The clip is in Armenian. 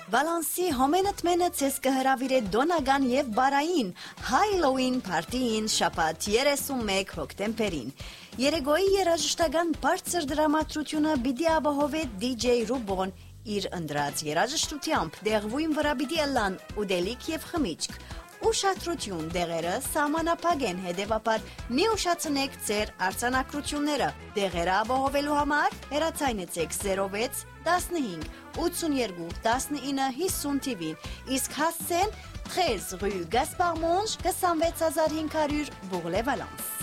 Վալանսի հոմենըտմենը ցես կհրավիրե դոնական եւ բարային Halloween party-ին շաբաթ 31 հոկտեմբերին։ Երեգոյի երաժշտական բարձր դրամատրությունը պիտի ապահովե DJ Rubon իր ընտրած երաժշտությամբ դեղվույն վրա պիտի ըլլան ուդելիք եւ խմիչք։ Ուշադրություն դեղերը սահմանափակ են, հետևաբար մի ուշացնեք ձեր արձանագրությունները։ Դեղերը ապահովելու համար հեռացայնեցեք 06 15 82 19 50 TV-ին, իսկ հասցեն 13 rue Gaspard Monge 26500 Bourg-les-Valences։